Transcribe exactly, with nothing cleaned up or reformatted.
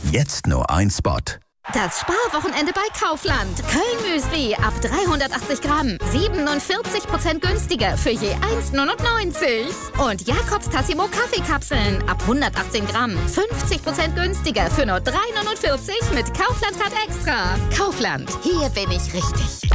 Jetzt nur ein Spot. Das Sparwochenende bei Kaufland. Köln-Müsli ab dreihundertachtzig Gramm. siebenundvierzig Prozent günstiger für je eins neunundneunzig. Und Jakobs Tassimo Kaffeekapseln ab hundertachtzehn Gramm. fünfzig Prozent günstiger für nur drei neunundvierzig mit Kaufland Card Extra. Kaufland, hier bin ich richtig.